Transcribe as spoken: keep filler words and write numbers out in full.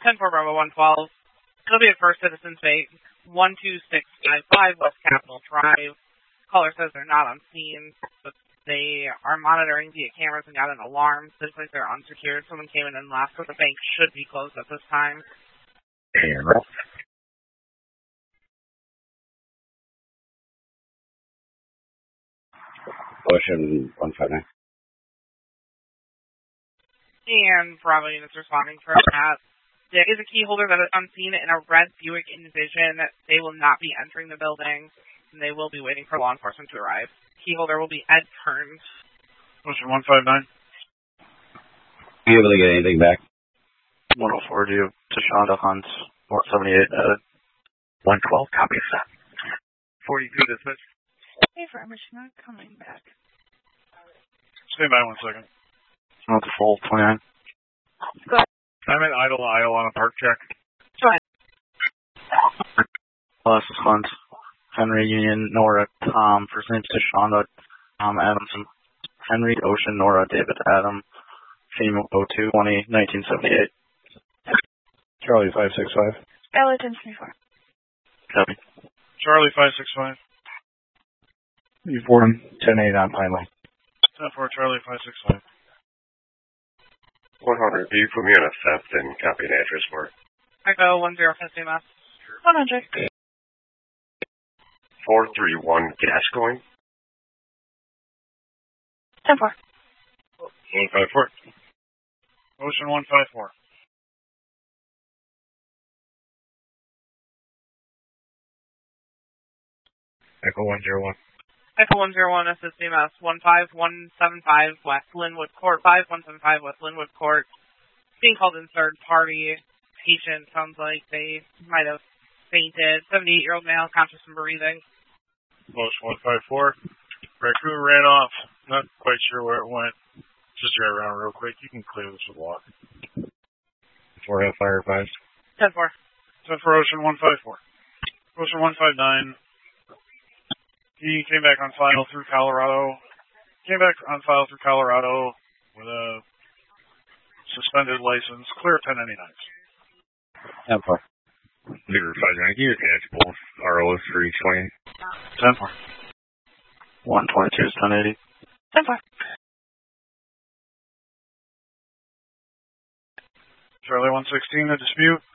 ten four Bravo one twelve. It'll be at First Citizens Bank, one two six five five West Capitol Drive. Caller says they're not on scene, but they are monitoring via cameras and got an alarm. Looks like they're unsecured. Someone came in and left, so the bank should be closed at this time. Camera. Ocean one five nine. And Bravo units responding for that. There is a key holder that is unseen in a red Buick Envision. They will not be entering the building, and they will be waiting for law enforcement to arrive. Key holder will be Ed Kearns. Ocean one five nine. Are you able to get anything back? one oh four, due to Shonda Hunt, four seventy-eight, uh, one twelve, copy of that. forty-two dispatch. Hey, Farmer, she's not coming back. Stay by one second. Not the full twenty-nine. Go ahead. I'm in idle aisle on a park check. Go ahead. Last is Hunt, Henry, Union, Nora, Tom, first name to Shonda, Tom Adamson, Henry, Ocean, Nora, David, Adam, female oh two twenty, nineteen seventy-eight. Charlie five six five. Skylar ten twenty-four. Copy. Charlie five six five. You Fordham ten eight on Pine Lane. ten four Charlie five six five. one hundred, do you put me on a theft and copy an address for it? Echo one zero five two Mass. one hundred. four three one Gascoigne. ten four. one five four. Ocean one five four. Echo one zero one. Echo one zero one, S S C M S, one five one seven five West Linwood Court, five one seven five West Linwood Court. Being called in third party. Patient sounds like they might have fainted. seventy-eight-year-old male, conscious and breathing. Ocean one five four. Raccoon ran off. Not quite sure where it went. Just drive around real quick. You can clear this with walk. Four have fire advised. ten four. ten for Ocean one five four. Ocean one five nine. He came back on file through Colorado. Came back on file through Colorado with a suspended license. Clear ten ninety-nines. ten four. Leader five nine, you can catch both R Os for each lane. ten four. one twenty-two is ten eighty. ten four. Charlie one sixteen, a dispute.